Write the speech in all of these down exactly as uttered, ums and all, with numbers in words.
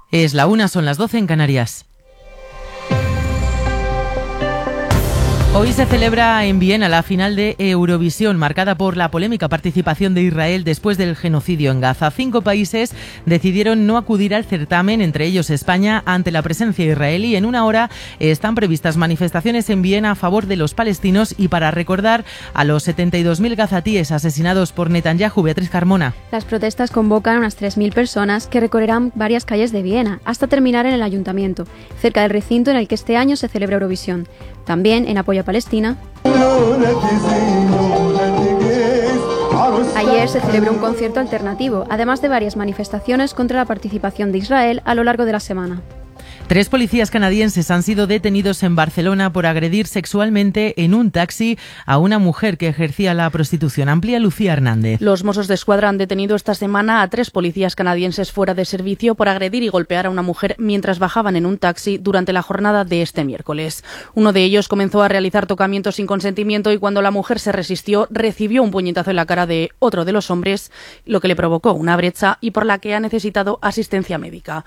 Es la una, son las doce en Canarias. Hoy se celebra en Viena la final de Eurovisión, marcada por la polémica participación de Israel después del genocidio en Gaza. Cinco países decidieron no acudir al certamen, entre ellos España, ante la presencia israelí. En una hora están previstas manifestaciones en Viena a favor de los palestinos y para recordar a los setenta y dos mil gazatíes asesinados por Netanyahu. Beatriz Carmona. Las protestas convocan a unas tres mil personas que recorrerán varias calles de Viena hasta terminar en el ayuntamiento, cerca del recinto en el que este año se celebra Eurovisión. También en apoyo a Palestina. Ayer se celebró un concierto alternativo, además de varias manifestaciones contra la participación de Israel a lo largo de la semana. Tres policías canadienses han sido detenidos en Barcelona por agredir sexualmente en un taxi a una mujer que ejercía la prostitución. Amplía Lucía Hernández. Los Mossos d'Esquadra han detenido esta semana a tres policías canadienses fuera de servicio por agredir y golpear a una mujer mientras bajaban en un taxi durante la jornada de este miércoles. Uno de ellos comenzó a realizar tocamientos sin consentimiento y cuando la mujer se resistió recibió un puñetazo en la cara de otro de los hombres, lo que le provocó una brecha y por la que ha necesitado asistencia médica.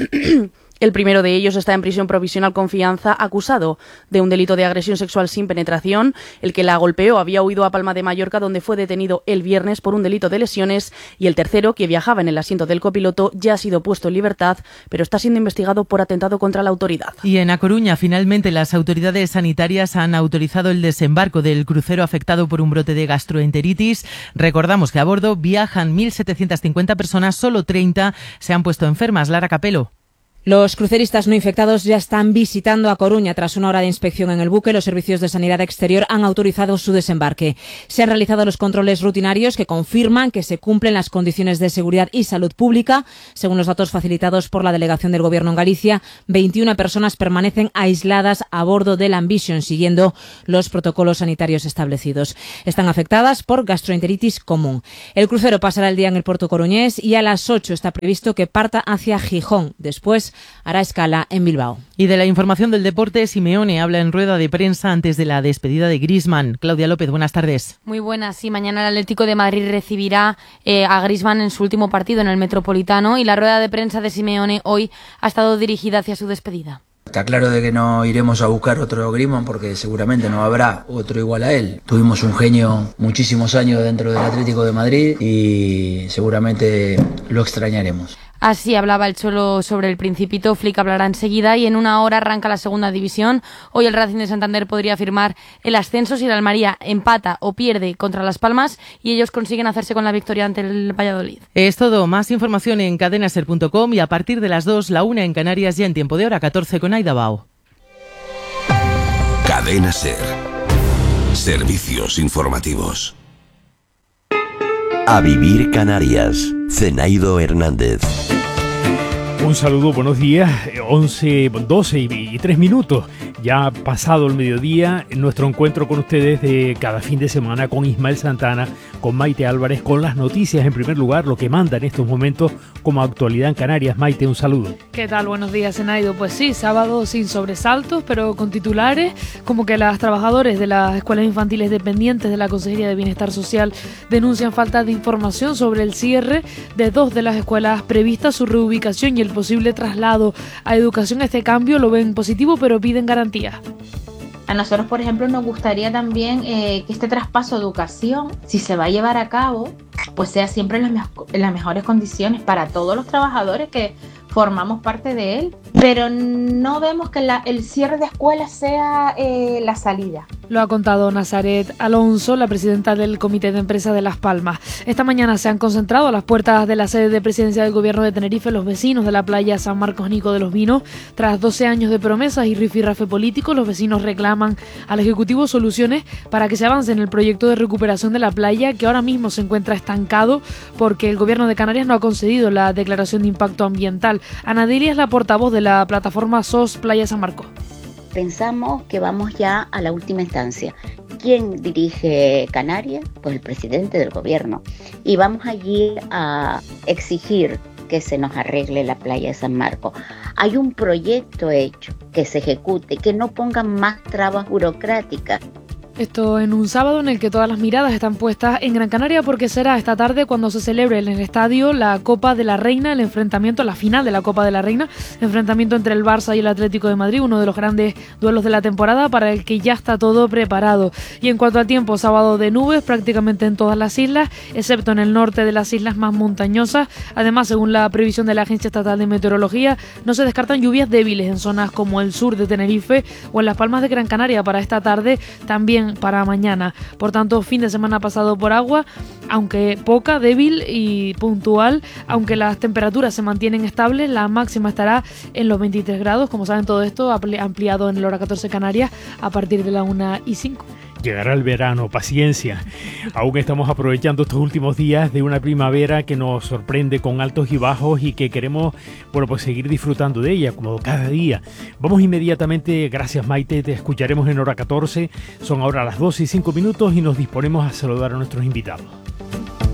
El primero de ellos está en prisión provisional con fianza, acusado de un delito de agresión sexual sin penetración. El que la golpeó había huido a Palma de Mallorca, donde fue detenido el viernes por un delito de lesiones. Y el tercero, que viajaba en el asiento del copiloto, ya ha sido puesto en libertad, pero está siendo investigado por atentado contra la autoridad. Y en A Coruña, finalmente, las autoridades sanitarias han autorizado el desembarco del crucero afectado por un brote de gastroenteritis. Recordamos que a bordo viajan mil setecientas cincuenta personas, solo treinta se han puesto enfermas. Lara Capelo. Los cruceristas no infectados ya están visitando A Coruña. Tras una hora de inspección en el buque, los servicios de sanidad exterior han autorizado su desembarque. Se han realizado los controles rutinarios que confirman que se cumplen las condiciones de seguridad y salud pública. Según los datos facilitados por la delegación del Gobierno en Galicia, veintiuna personas permanecen aisladas a bordo del Ambition, siguiendo los protocolos sanitarios establecidos. Están afectadas por gastroenteritis común. El crucero pasará el día en el puerto coruñés y a las ocho está previsto que parta hacia Gijón. Después hará escala en Bilbao. Y de la información del deporte, Simeone habla en rueda de prensa antes de la despedida de Griezmann. Claudia López, buenas tardes. Muy buenas. Sí, mañana el Atlético de Madrid recibirá eh, a Griezmann en su último partido en el Metropolitano y la rueda de prensa de Simeone hoy ha estado dirigida hacia su despedida. Está claro de que no iremos a buscar otro Griezmann porque seguramente no habrá otro igual a él. Tuvimos un genio muchísimos años dentro del Atlético de Madrid y seguramente lo extrañaremos. Así hablaba el Cholo sobre el Principito. Flick hablará enseguida y en una hora arranca la segunda división. Hoy el Racing de Santander podría firmar el ascenso si el Almería empata o pierde contra Las Palmas y ellos consiguen hacerse con la victoria ante el Valladolid. Es todo. Más información en cadenaser punto com y a partir de las dos, la una en Canarias y en tiempo de hora catorce con Aida Bao. Cadena Ser. Servicios informativos. A vivir Canarias. Zenaido Hernández. Un saludo, buenos días, once, doce y tres minutos. Ya ha pasado el mediodía, nuestro encuentro con ustedes de cada fin de semana con Ismael Santana, con Maite Álvarez, con las noticias en primer lugar, lo que manda en estos momentos como actualidad en Canarias. Maite, un saludo. ¿Qué tal? Buenos días, Zenaido. Pues sí, sábado sin sobresaltos, pero con titulares como que las trabajadoras de las escuelas infantiles dependientes de la Consejería de Bienestar Social denuncian falta de información sobre el cierre de dos de las escuelas previstas, su reubicación y el posible traslado a educación. Este cambio lo ven positivo, pero piden garantías. A nosotros, por ejemplo, nos gustaría también eh, que este traspaso de educación, si se va a llevar a cabo, pues sea siempre en las, me- en las mejores condiciones para todos los trabajadores que formamos parte de él, pero no vemos que la, el cierre de escuelas sea eh, la salida. Lo ha contado Nazaret Alonso, la presidenta del Comité de Empresa de Las Palmas. Esta mañana se han concentrado a las puertas de la sede de presidencia del Gobierno de Tenerife los vecinos de la playa San Marcos Nico de los Vinos. Tras doce años de promesas y rifirrafe político, los vecinos reclaman al Ejecutivo soluciones para que se avance en el proyecto de recuperación de la playa, que ahora mismo se encuentra estancado porque el Gobierno de Canarias no ha concedido la declaración de impacto ambiental. Ana Delia es la portavoz de la plataforma S O S Playa San Marcos. Pensamos que vamos ya a la última instancia. ¿Quién dirige Canarias? Pues el presidente del gobierno. Y vamos allí a exigir que se nos arregle la playa de San Marcos. Hay un proyecto hecho, que se ejecute, que no pongan más trabas burocráticas. Esto en un sábado en el que todas las miradas están puestas en Gran Canaria, porque será esta tarde cuando se celebre en el estadio la Copa de la Reina, el enfrentamiento, la final de la Copa de la Reina, enfrentamiento entre el Barça y el Atlético de Madrid, uno de los grandes duelos de la temporada para el que ya está todo preparado. Y en cuanto al tiempo, sábado de nubes prácticamente en todas las islas, excepto en el norte de las islas más montañosas. Además, según la previsión de la Agencia Estatal de Meteorología, no se descartan lluvias débiles en zonas como el sur de Tenerife o en las Palmas de Gran Canaria para esta tarde, también para mañana. Por tanto, fin de semana pasado por agua, aunque poca, débil y puntual, aunque las temperaturas se mantienen estables, la máxima estará en los veintitrés grados, como saben todo esto ampliado en el hora catorce Canarias a partir de la una y cinco. Llegará el verano, paciencia. Aún estamos aprovechando estos últimos días de una primavera que nos sorprende con altos y bajos y que queremos, bueno, pues seguir disfrutando de ella, como cada día. Vamos inmediatamente, gracias Maite, te escucharemos en hora catorce. Son ahora las doce y cinco minutos y nos disponemos a saludar a nuestros invitados.